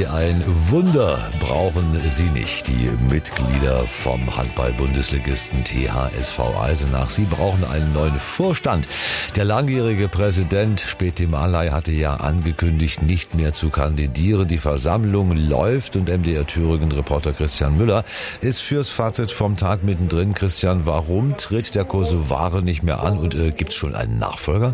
Sie ein Wunder, brauchen Sie nicht. Die Mitglieder vom Handball-Bundesligisten THSV Eisenach. Sie brauchen einen neuen Vorstand. Der langjährige Präsident Spetim Alay hatte ja angekündigt, nicht mehr zu kandidieren. Die Versammlung läuft und MDR Thüringen-Reporter Christian Müller ist fürs Fazit vom Tag mittendrin. Christian, warum tritt der Kosovare nicht mehr an und gibt es schon einen Nachfolger?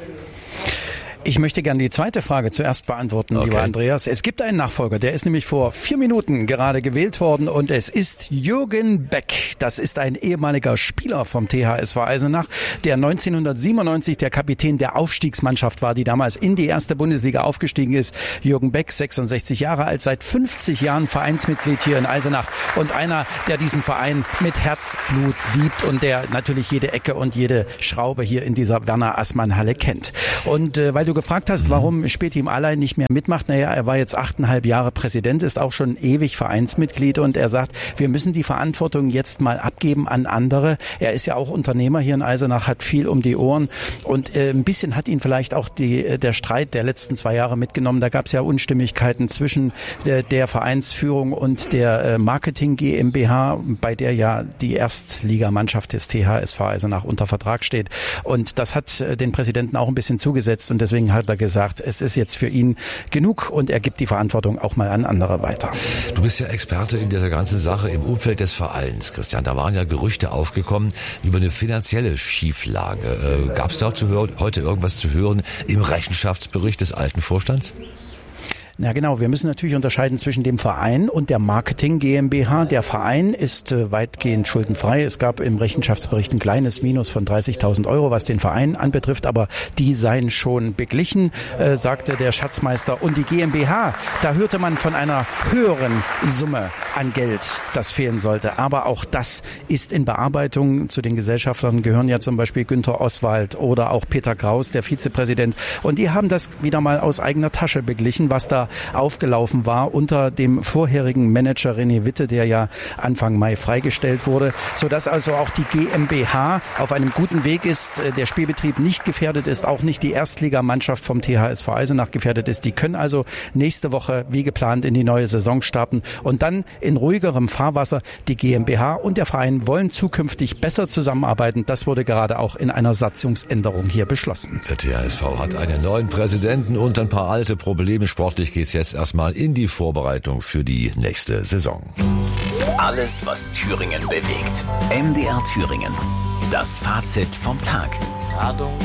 Ich möchte gerne die zweite Frage zuerst beantworten, lieber Andreas. Es gibt einen Nachfolger, der ist nämlich vor 4 Minuten gerade gewählt worden und es ist Jürgen Beck. Das ist ein ehemaliger Spieler vom THSV Eisenach, der 1997 der Kapitän der Aufstiegsmannschaft war, die damals in die erste Bundesliga aufgestiegen ist. Jürgen Beck, 66 Jahre alt, seit 50 Jahren Vereinsmitglied hier in Eisenach und einer, der diesen Verein mit Herzblut liebt und der natürlich jede Ecke und jede Schraube hier in dieser Werner-Assmann-Halle kennt. Und weil du gefragt hast, warum Spetim Alay nicht mehr mitmacht. Naja, er war jetzt 8,5 Jahre Präsident, ist auch schon ewig Vereinsmitglied und er sagt, wir müssen die Verantwortung jetzt mal abgeben an andere. Er ist ja auch Unternehmer hier in Eisenach, hat viel um die Ohren und ein bisschen hat ihn vielleicht auch der Streit der letzten 2 Jahre mitgenommen. Da gab es ja Unstimmigkeiten zwischen der Vereinsführung und der Marketing GmbH, bei der ja die Erstligamannschaft des THSV Eisenach unter Vertrag steht. Und das hat den Präsidenten auch ein bisschen zugesetzt und deswegen hat er gesagt, es ist jetzt für ihn genug und er gibt die Verantwortung auch mal an andere weiter. Du bist ja Experte in dieser ganzen Sache im Umfeld des Vereins, Christian. Da waren ja Gerüchte aufgekommen über eine finanzielle Schieflage. Gab es dazu heute irgendwas zu hören im Rechenschaftsbericht des alten Vorstands? Ja genau, wir müssen natürlich unterscheiden zwischen dem Verein und der Marketing GmbH. Der Verein ist weitgehend schuldenfrei. Es gab im Rechenschaftsbericht ein kleines Minus von 30.000 Euro, was den Verein anbetrifft, aber die seien schon beglichen, sagte der Schatzmeister. Und die GmbH, da hörte man von einer höheren Summe an Geld, das fehlen sollte. Aber auch das ist in Bearbeitung. Zu den Gesellschaftern gehören ja zum Beispiel Günther Oswald oder auch Peter Kraus, der Vizepräsident. Und die haben das wieder mal aus eigener Tasche beglichen, was da aufgelaufen war unter dem vorherigen Manager René Witte, der ja Anfang Mai freigestellt wurde, sodass also auch die GmbH auf einem guten Weg ist, der Spielbetrieb nicht gefährdet ist, auch nicht die Erstligamannschaft vom THSV Eisenach gefährdet ist. Die können also nächste Woche wie geplant in die neue Saison starten und dann in ruhigerem Fahrwasser. Die GmbH und der Verein wollen zukünftig besser zusammenarbeiten. Das wurde gerade auch in einer Satzungsänderung hier beschlossen. Der THSV hat einen neuen Präsidenten und ein paar alte Probleme. Sportlich geht's jetzt erstmal in die Vorbereitung für die nächste Saison. Alles, was Thüringen bewegt. MDR Thüringen. Das Fazit vom Tag. Ladung